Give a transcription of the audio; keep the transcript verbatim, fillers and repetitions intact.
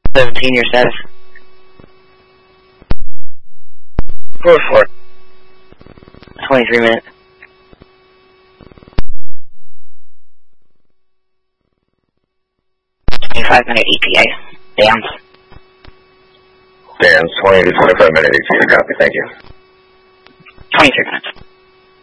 seventeen, your status. four four. twenty-three minutes. twenty-five minute E P A. Dams. Dams, twenty to twenty-five minute E P A. Copy, thank you. twenty-three minutes.